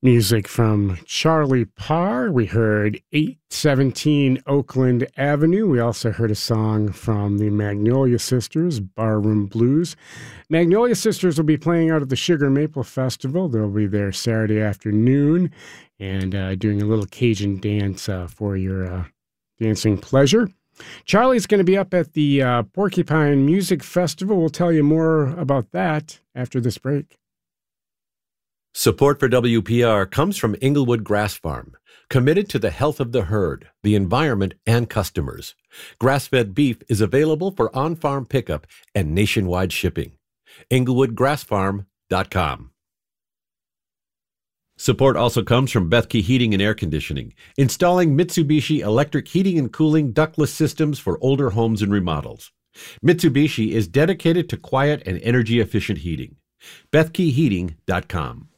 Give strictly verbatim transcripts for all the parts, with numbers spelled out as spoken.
Music from Charlie Parr. We heard eight seventeen Oakland Avenue. We also heard a song from the Magnolia Sisters, Barroom Blues. Magnolia Sisters will be playing out at the Sugar Maple Festival. They'll be there Saturday afternoon and uh, doing a little Cajun dance uh, for your uh, dancing pleasure. Charlie's going to be up at the uh, Porcupine Music Festival. We'll tell you more about that after this break. Support for W P R comes from Inglewood Grass Farm, committed to the health of the herd, the environment, and customers. Grass-fed beef is available for on-farm pickup and nationwide shipping. inglewood grass farm dot com. Support also comes from Bethke Heating and Air Conditioning, installing Mitsubishi electric heating and cooling ductless systems for older homes and remodels. Mitsubishi is dedicated to quiet and energy-efficient heating. bethke heating dot com.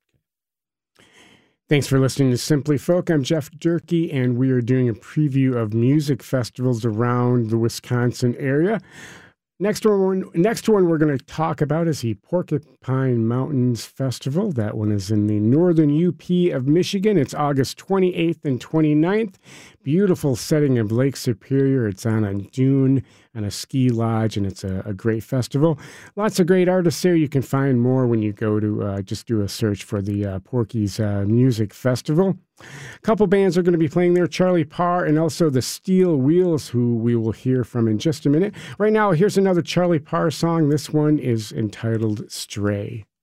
Thanks for listening to Simply Folk. I'm Jeff Durkee, and we are doing a preview of music festivals around the Wisconsin area. Next one, next one we're going to talk about is the Porcupine Mountains Festival. That one is in the northern U P of Michigan. It's August twenty-eighth and twenty-ninth. Beautiful setting of Lake Superior. It's on a dune on a ski lodge, and it's a, a great festival. Lots of great artists there. You can find more when you go to uh, just do a search for the uh, Porky's uh, Music Festival. A couple bands are going to be playing there, Charlie Parr and also the Steel Wheels, who we will hear from in just a minute. Right now, here's another Charlie Parr song. This one is entitled Stray.